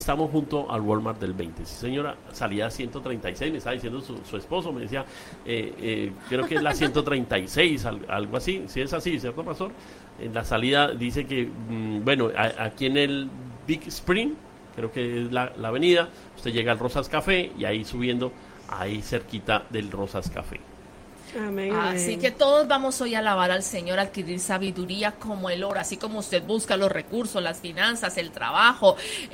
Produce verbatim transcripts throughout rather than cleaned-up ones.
estamos junto al Walmart del veinte. Sí, señora, salía ciento treinta y seis, me estaba diciendo su, su esposo, me decía, eh, eh, creo que es la ciento treinta y seis, al, algo así, si es así, ¿cierto, pastor? En la salida dice que, mmm, bueno, a, aquí en el Big Spring, creo que es la, la avenida, usted llega al Rosas Café y ahí subiendo, ahí cerquita del Rosas Café. Amén, así amén. que todos vamos hoy a alabar al Señor, a adquirir sabiduría como el oro, así como usted busca los recursos, las finanzas, el trabajo,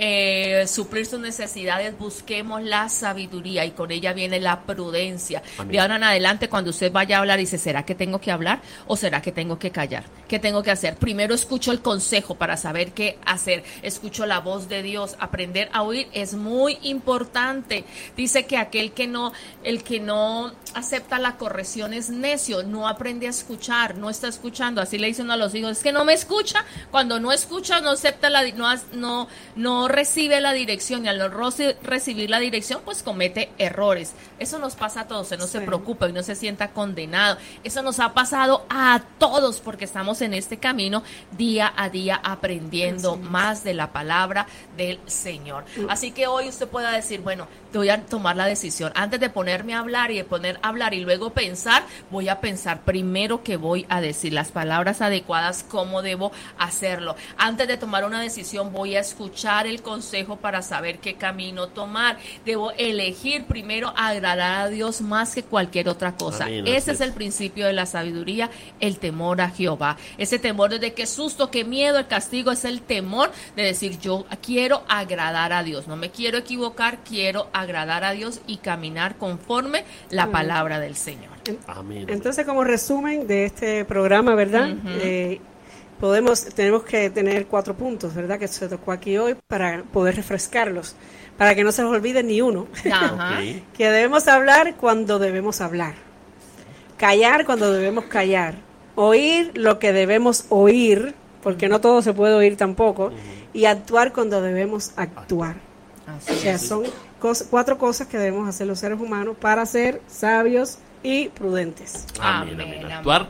eh, suplir sus necesidades, busquemos la sabiduría y con ella viene la prudencia. Amén. De ahora en adelante, cuando usted vaya a hablar, dice, ¿será que tengo que hablar o será que tengo que callar? ¿Qué tengo que hacer? Primero escucho el consejo para saber qué hacer, escucho la voz de Dios, aprender a oír es muy importante. Dice que aquel que no, el que no acepta la corrección es necio, no aprende a escuchar, no está escuchando. Así le dicen a los hijos, es que no me escucha. Cuando no escucha, no acepta la, no, no, no recibe la dirección, y al no recibir la dirección, pues comete errores. Eso nos pasa a todos, no sí. se preocupe y no se sienta condenado. Eso nos ha pasado a todos porque estamos en este camino día a día aprendiendo sí. más de la palabra del Señor. Así que hoy usted pueda decir, bueno, voy a tomar la decisión. Antes de ponerme a hablar y de poner a hablar y luego pensar, voy a pensar primero que voy a decir las palabras adecuadas, cómo debo hacerlo. Antes de tomar una decisión, voy a escuchar el consejo para saber qué camino tomar. Debo elegir primero agradar a Dios más que cualquier otra cosa. Amén, ese es el principio de la sabiduría, el temor a Jehová. Ese temor de qué susto, qué miedo, el castigo, es el temor de decir, yo quiero agradar a Dios, no me quiero equivocar, quiero agradar a Dios y caminar conforme la palabra del Señor. Amén. Entonces, como resumen de este programa, ¿verdad? Uh-huh. Eh, podemos, tenemos que tener cuatro puntos, ¿verdad? Que se tocó aquí hoy para poder refrescarlos, para que no se nos olvide ni uno. Uh-huh. Okay. Que debemos hablar cuando debemos hablar, callar cuando debemos callar, oír lo que debemos oír, porque no todo se puede oír tampoco, uh-huh. y actuar cuando debemos actuar. Así o sea, es. son cos- cuatro cosas que debemos hacer los seres humanos para ser sabios y prudentes. Amén, amén. amén. Actuar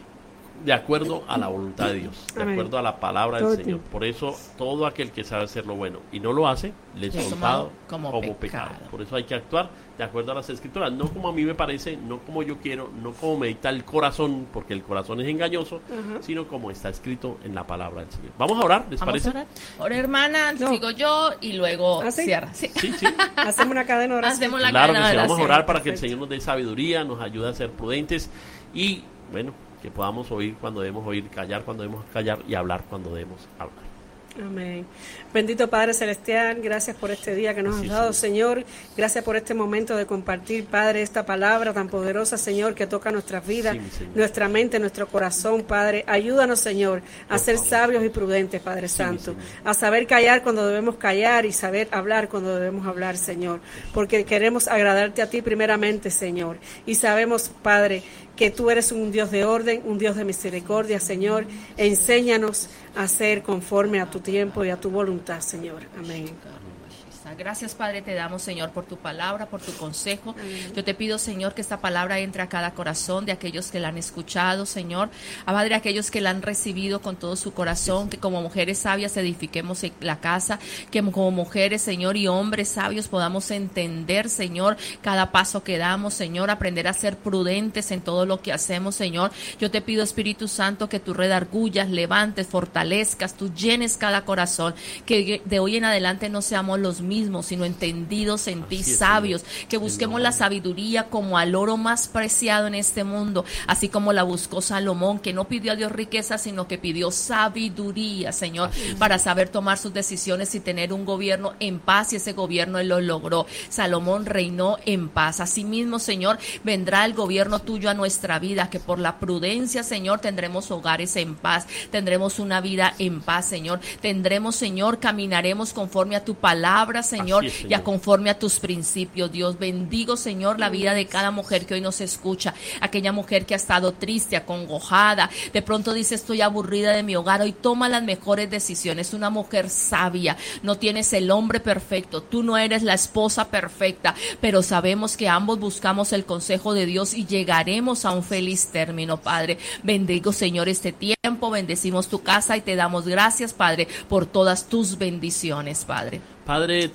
de acuerdo a la voluntad de Dios, de amén. acuerdo a la palabra del todo Señor. Tiempo. Por eso, todo aquel que sabe hacer lo bueno y no lo hace, le es contado como, como pecado. pecado. Por eso hay que actuar de acuerdo a las Escrituras, no como a mí me parece, no como yo quiero, no como me dicta el corazón, porque el corazón es engañoso, uh-huh. sino como está escrito en la palabra del Señor. Vamos a orar, ¿les ¿Vamos parece? A orar? Ahora, hermana, no. sigo yo y luego ¿Ah, sí? cierra. Sí, sí. sí. Hacemos una cadena de oración. Hacemos la claro cadena que sí, vamos a orar para Perfecto. que el Señor nos dé sabiduría, nos ayude a ser prudentes y, bueno, que podamos oír cuando debemos oír, callar cuando debemos callar y hablar cuando debemos hablar. Amén. Bendito Padre Celestial, gracias por este día que nos has dado, Señor. Gracias por este momento de compartir, Padre, esta palabra tan poderosa, Señor, que toca nuestras vidas, sí, nuestra mente, nuestro corazón, Padre. Ayúdanos, Señor, a ser sabios y prudentes, Padre sí, Santo. A saber callar cuando debemos callar y saber hablar cuando debemos hablar, Señor. Porque queremos agradarte a ti primeramente, Señor. Y sabemos, Padre, que tú eres un Dios de orden, un Dios de misericordia, Señor. Enséñanos a ser conforme a tu tiempo y a tu voluntad, Señor. Amén. Gracias, Padre, te damos, Señor, por tu palabra, por tu consejo. Amén. Yo te pido, Señor, que esta palabra entre a cada corazón de aquellos que la han escuchado, Señor. A Padre, aquellos que la han recibido con todo su corazón, que como mujeres sabias edifiquemos la casa, que como mujeres, Señor, y hombres sabios podamos entender, Señor, cada paso que damos, Señor, aprender a ser prudentes en todo lo que hacemos, Señor. Yo te pido, Espíritu Santo, que tú redargullas, levantes, fortalezcas, tú llenes cada corazón, que de hoy en adelante no seamos los mismos, sino entendidos en ti, sabios, que busquemos la sabiduría como al oro más preciado en este mundo, así como la buscó Salomón, que no pidió a Dios riqueza, sino que pidió sabiduría, Señor, para saber tomar sus decisiones y tener un gobierno en paz, y ese gobierno él lo logró. Salomón reinó en paz. Asimismo, Señor, vendrá el gobierno tuyo a nuestra vida, que por la prudencia, Señor, tendremos hogares en paz, tendremos una vida en paz, Señor, tendremos, Señor, caminaremos conforme a tu palabra, Señor, es, Señor, ya conforme a tus principios. Dios, bendigo, Señor, la vida de cada mujer que hoy nos escucha, aquella mujer que ha estado triste, acongojada, de pronto dice estoy aburrida de mi hogar. Hoy toma las mejores decisiones, una mujer sabia. No tienes el hombre perfecto, tú no eres la esposa perfecta, pero sabemos que ambos buscamos el consejo de Dios y llegaremos a un feliz término, Padre. Bendigo, Señor, este tiempo, bendecimos tu casa y te damos gracias, Padre, por todas tus bendiciones, Padre. Padre,